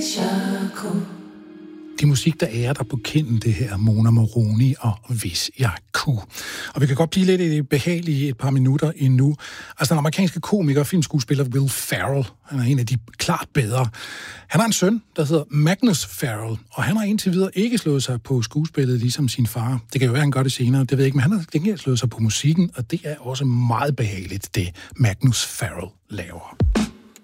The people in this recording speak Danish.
Det musik, der ærer dig på kinden, det her Mona Moroni og Hvis jeg kunne. Og vi kan godt blive lidt behagelige et par minutter endnu. Altså den amerikanske komiker og filmskuespiller Will Ferrell, han er en af de klart bedre. Han har en søn, der hedder Magnus Ferrell, og han har indtil videre ikke slået sig på skuespillet ligesom sin far. Det kan jo være, han gør det senere, det ved jeg ikke, men han har ikke slået sig på musikken, og det er også meget behageligt, det Magnus Ferrell laver.